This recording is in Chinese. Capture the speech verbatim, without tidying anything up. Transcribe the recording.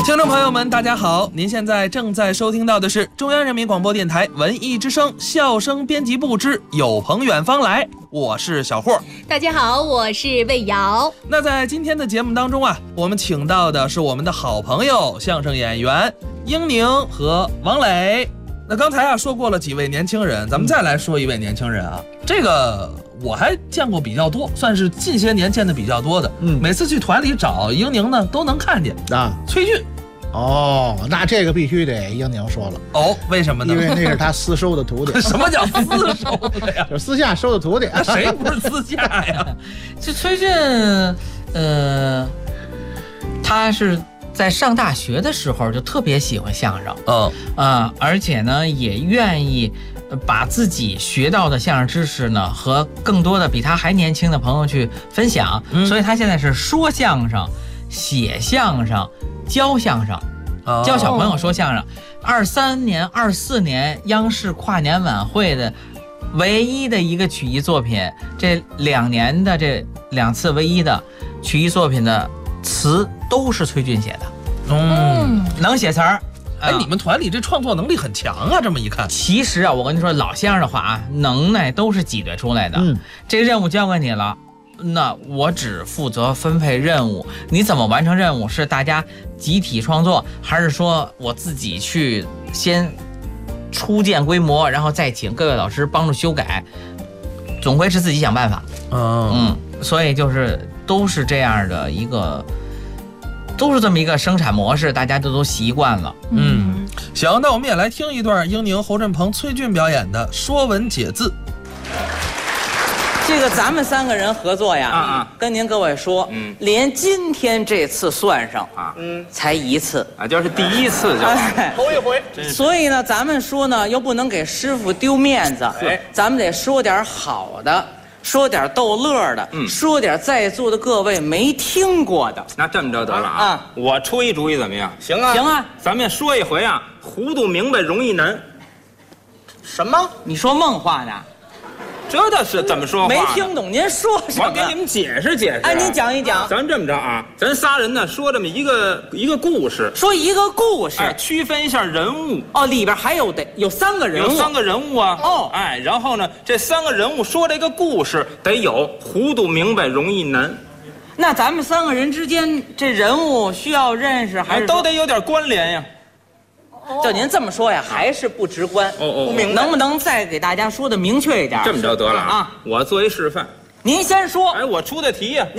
听众朋友们，大家好！您现在正在收听到的是中央人民广播电台文艺之声笑声编辑部之有朋远方来，我是小霍。 大家好，我是魏瑶。 那在今天的节目当中啊，我们请到的是我们的好朋友相声演员英宁和王磊。那刚才啊说过了几位年轻人，咱们再来说一位年轻人啊，这个我还见过比较多，算是近些年见的比较多的。嗯，每次去团里找英宁呢，都能看见啊，崔俊。 哦，那这个必须得英宁说了哦，为什么呢？ 因为那是他私收的徒弟。 什么叫私收的呀？ 就是私下收的徒弟。 谁不是私下呀？ 这崔俊，呃，他是在上大学的时候就特别喜欢相声，嗯啊、呃，而且呢也愿意把自己学到的相声知识呢和更多的比他还年轻的朋友去分享，嗯、所以他现在是说相声、写相声、教相声，教小朋友说相声。二三年、二四年央视跨年晚会的唯一的一个曲艺作品，这两年的这两次唯一的曲艺作品的词都是崔俊写的。嗯，能写词儿。 哎，你们团里这创作能力很强啊！这么一看， 其实啊，我跟你说，老相声的话啊，能耐都是挤兑出来的。嗯，这个任务交给你了。那我只负责分配任务，你怎么完成任务是大家集体创作，还是说我自己去先初见规模，然后再请各位老师帮助修改，总归是自己想办法。嗯嗯，所以就是都是这样的一个，都是这么一个生产模式，大家都都习惯了。 嗯，行，那我们也来听一段英宁、侯振鹏、崔俊表演的《说文解字》。 这个咱们三个人合作呀，啊啊，跟您各位说，嗯，连今天这次算上啊，嗯，才一次啊，就是第一次就头一回。 所以呢，咱们说呢，又不能给师傅丢面子，哎，咱们得说点好的，说点逗乐的，嗯，说点在座的各位没听过的。 那这么着得了啊，啊我出一主意怎么样？ 行啊，行啊， 咱们说一回啊，糊涂明白容易难。 什么？你说梦话呢？ 这倒是怎么说话？ 没听懂您说什么？ 我给你们解释解释、啊。 哎，您讲一讲。 咱这么着啊，咱仨人呢说这么一个一个故事， 说一个故事， 哎，区分一下人物。 哦，里边还有得有三个人物， 有三个人物啊。哦，哎，然后呢，这三个人物说这个故事得有糊涂明白容易难。 那咱们三个人之间这人物需要认识，还是、 哎、都得有点关联呀？ 就您这么说呀，还是不直观，哦哦，不明白，能不能再给大家说的明确一点？ 这么着得了啊！我做一示范， 您先说。 哎，我出的题呀。